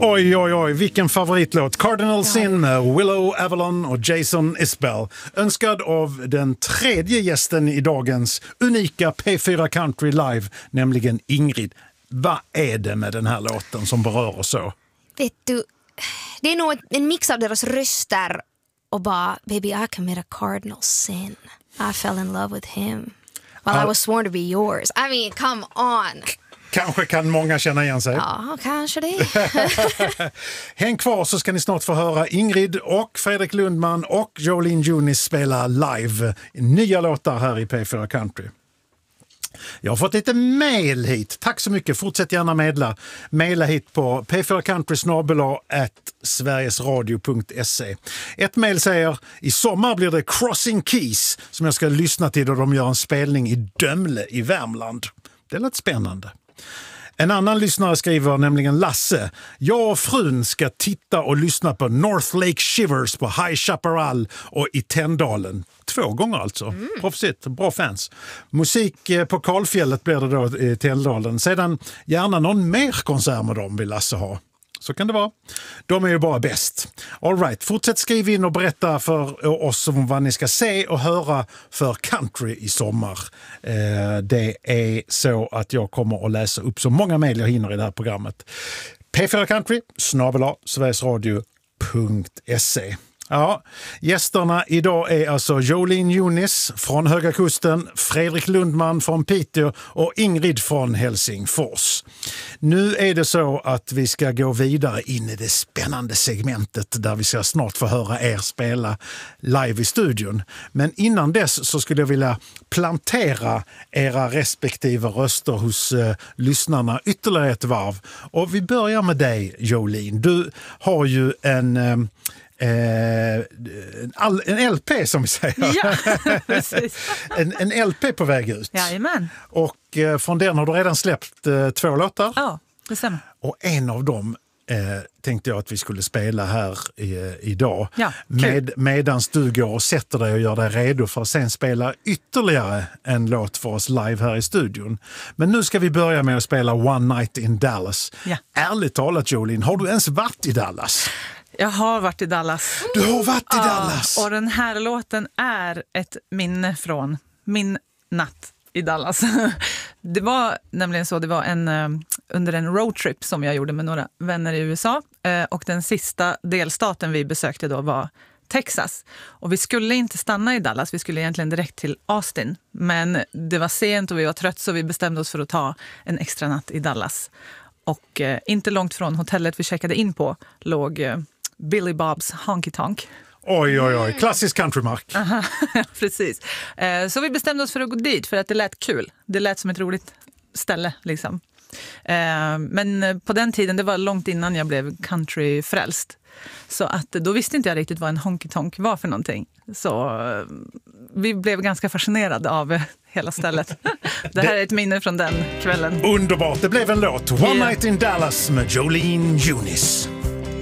Oj, oj, oj, vilken favoritlåt. Cardinal Sin med Willow Avalon och Jason Isbell. Önskad av den tredje gästen i dagens unika P4 Country Live, nämligen Ingrid. Vad är det med den här låten som berör oss så? Vet du, det är nog en mix av deras röster och bara, baby, I commit a cardinal sin. I fell in love with him while I was sworn to be yours. I mean, come on. Kanske kan många känna igen sig. Ja, kanske det. Häng kvar så ska ni snart få höra Ingrid och Fredrik Lundman och Jolene Junis spela live nya låtar här i P4 Country. Jag har fått lite mail hit. Tack så mycket. Fortsätt gärna medla. Maila hit på p4country@sverigesradio.se. Ett mail säger: i sommar blir det Crossing Keys som jag ska lyssna till då de gör en spelning i Dömle i Värmland. Det lät spännande. En annan lyssnare skriver, nämligen Lasse: jag och frun ska titta och lyssna på North Lake Shivers på High Chaparral och i Tändalen. 2 gånger alltså. Proffsigt, bra fans. Musik på Kalfjället blir det då i Tändalen. Sedan gärna någon mer konsert med dem vill Lasse ha. Så kan det vara. De är ju bara bäst. All right, fortsätt skriva in och berätta för oss om vad ni ska se och höra för country i sommar. Det är så att jag kommer att läsa upp så många mejl jag hinner i det här programmet. p4country@sverigesradio.se. Ja, gästerna idag är alltså Jolene Junis från Höga Kusten, Fredrik Lundman från Piteå och Ingrid från Helsingfors. Nu är det så att vi ska gå vidare in i det spännande segmentet där vi ska snart få höra er spela live i studion. Men innan dess så skulle jag vilja plantera era respektive röster hos lyssnarna ytterligare ett varv. Och vi börjar med dig, Jolene. Du har ju en LP som vi säger. Ja, precis. en LP på väg ut. Jajamän. Och från den har du redan släppt 2 låtar. Ja, det stämmer. Och en av dem tänkte jag att vi skulle spela här idag. Ja, medans du går och sätter dig och gör dig redo för att sen spela ytterligare en låt för oss live här i studion. Men nu ska vi börja med att spela One Night in Dallas. Ja. Ärligt talat, Jolene, har du ens varit i Dallas? Jag har varit i Dallas. Du har varit i Dallas! Och den här låten är ett minne från min natt i Dallas. Det var nämligen så, det var under en roadtrip som jag gjorde med några vänner i USA. Och den sista delstaten vi besökte då var Texas. Och vi skulle inte stanna i Dallas, vi skulle egentligen direkt till Austin. Men det var sent och vi var trött så vi bestämde oss för att ta en extra natt i Dallas. Och inte långt från hotellet vi checkade in på låg Billy Bob's Honky Tonk. Oj, oj, oj. Klassisk countrymark. Aha, precis. Så vi bestämde oss för att gå dit för att det lät kul. Det lät som ett roligt ställe liksom. Men på den tiden, det var långt innan jag blev countryfrälst. Så att då visste inte jag riktigt vad en honky tonk var för någonting. Så vi blev ganska fascinerade av hela stället. Det här är ett minne från den kvällen. Underbart, det blev en låt. One Night in Dallas med Jolene Junis.